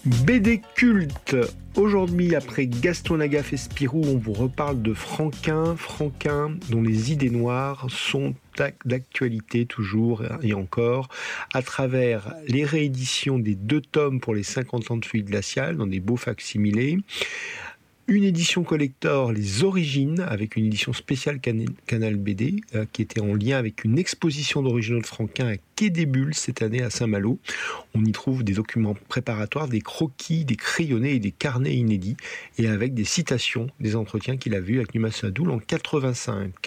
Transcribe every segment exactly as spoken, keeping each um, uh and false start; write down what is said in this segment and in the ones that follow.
B D culte. Aujourd'hui, après Gaston Lagaffe et Spirou, on vous reparle de Franquin. Franquin, dont les idées noires sont d'actualité toujours et encore, à travers les rééditions des deux tomes pour les cinquante ans de Fluide Glacial, dans des beaux facsimilés. Une édition collector, Les Origines, avec une édition spéciale Canal B D, euh, qui était en lien avec une exposition d'originaux de Franquin à Quai des Bulles cette année à Saint-Malo. On y trouve des documents préparatoires, des croquis, des crayonnés et des carnets inédits, et avec des citations des entretiens qu'il a vus avec Numa Sadoul en quatre-vingt-cinq.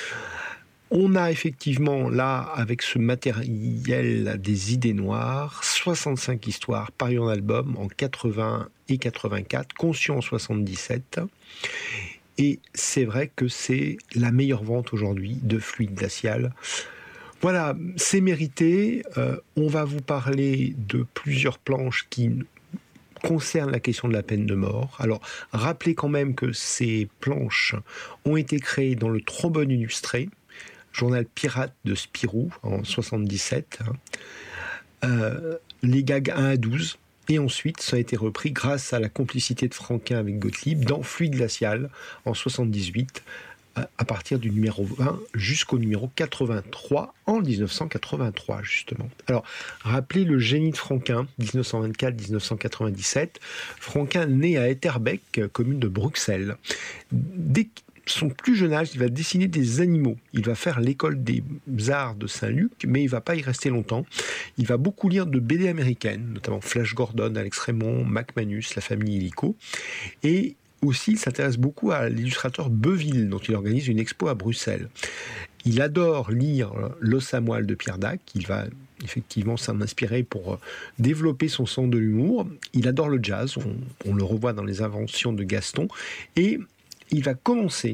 On a effectivement là, avec ce matériel des idées noires, soixante-cinq histoires parues en album en quatre-vingts et quatre-vingt-quatre, conçues en soixante-dix-sept. Et c'est vrai que c'est la meilleure vente aujourd'hui de Fluide Glacial. Voilà, c'est mérité. Euh, on va vous parler de plusieurs planches qui concernent la question de la peine de mort. Alors, rappelez quand même que ces planches ont été créées dans le Trombone illustré, journal pirate de Spirou en soixante-dix-sept, hein. euh, les gags un à douze, et ensuite ça a été repris grâce à la complicité de Franquin avec Gottlieb dans Fluide Glacial en soixante-dix-huit, à partir du numéro vingt jusqu'au numéro quatre-vingt-trois en dix-neuf cent quatre-vingt-trois justement. Alors, rappelez le génie de Franquin, dix-neuf cent vingt-quatre à dix-neuf cent quatre-vingt-dix-sept. Franquin né à Etterbeek, commune de Bruxelles. Dès son plus jeune âge, il va dessiner des animaux. Il va faire l'école des arts de Saint-Luc, mais il ne va pas y rester longtemps. Il va beaucoup lire de B D américaines, notamment Flash Gordon, Alex Raymond, Mac Manus, La famille Illico. Et aussi, il s'intéresse beaucoup à l'illustrateur Beuville, dont il organise une expo à Bruxelles. Il adore lire L'os à moelle de Pierre Dac. Il va effectivement s'en inspirer pour développer son sens de l'humour. Il adore le jazz. On, on le revoit dans les inventions de Gaston. Et il va commencer